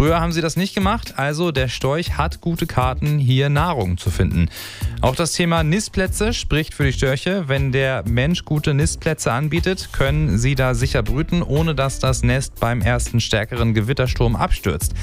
Früher haben sie das nicht gemacht, also der Storch hat gute Karten, hier Nahrung zu finden. Auch das Thema Nistplätze spricht für die Störche. Wenn der Mensch gute Nistplätze anbietet, können sie da sicher brüten, ohne dass das Nest beim ersten stärkeren Gewittersturm abstürzt.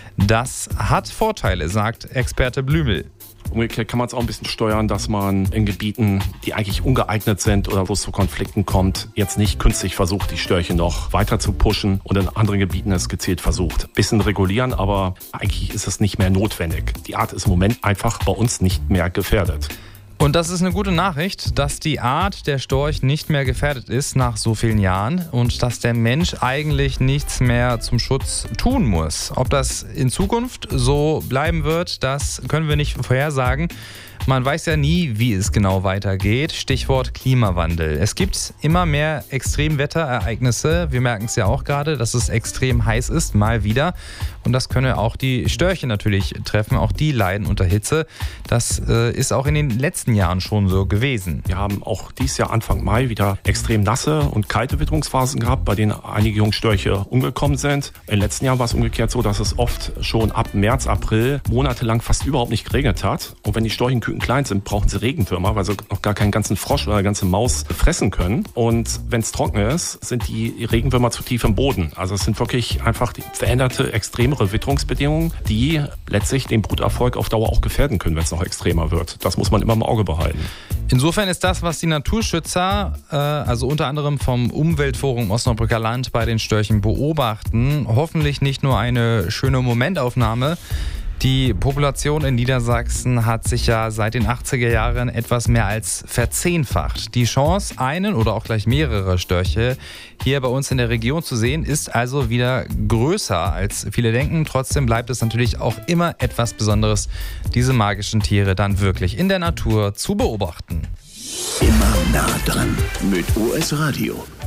Das hat Vorteile, sagt Experte Blümel. Umgekehrt kann man es auch ein bisschen steuern, dass man in Gebieten, die eigentlich ungeeignet sind oder wo es zu Konflikten kommt, jetzt nicht künstlich versucht, die Störche noch weiter zu pushen und in anderen Gebieten es gezielt versucht. Bisschen regulieren, aber eigentlich ist es nicht mehr notwendig. Die Art ist im Moment einfach bei uns nicht mehr gefährdet. Und das ist eine gute Nachricht, dass die Art der Storch nicht mehr gefährdet ist nach so vielen Jahren und dass der Mensch eigentlich nichts mehr zum Schutz tun muss. Ob das in Zukunft so bleiben wird, das können wir nicht vorhersagen. Man weiß ja nie, wie es genau weitergeht. Stichwort Klimawandel. Es gibt immer mehr Extremwetterereignisse. Wir merken es ja auch gerade, dass es extrem heiß ist, mal wieder. Und das könne auch die Störche natürlich treffen. Auch die leiden unter Hitze. Das ist auch in den letzten Jahren schon so gewesen. Wir haben auch dieses Jahr Anfang Mai wieder extrem nasse und kalte Witterungsphasen gehabt, bei denen einige Jungstörche umgekommen sind. In den letzten Jahren war es umgekehrt so, dass es oft schon ab März, April monatelang fast überhaupt nicht geregnet hat. Und wenn die Storchenküken klein sind, brauchen sie Regenwürmer, weil sie noch gar keinen ganzen Frosch oder eine ganze Maus fressen können. Und wenn es trocken ist, sind die Regenwürmer zu tief im Boden. Also es sind wirklich einfach veränderte, extremere Witterungsbedingungen, die letztlich den Bruterfolg auf Dauer auch gefährden können, wenn es noch extremer wird. Das muss man immer im Auge behalten. Insofern ist das, was die Naturschützer, also unter anderem vom Umweltforum Osnabrücker Land bei den Störchen beobachten, hoffentlich nicht nur eine schöne Momentaufnahme. Die Population in Niedersachsen hat sich ja seit den 80er Jahren etwas mehr als verzehnfacht. Die Chance, einen oder auch gleich mehrere Störche hier bei uns in der Region zu sehen, ist also wieder größer, als viele denken. Trotzdem bleibt es natürlich auch immer etwas Besonderes, diese magischen Tiere dann wirklich in der Natur zu beobachten. Immer nah dran mit OS Radio.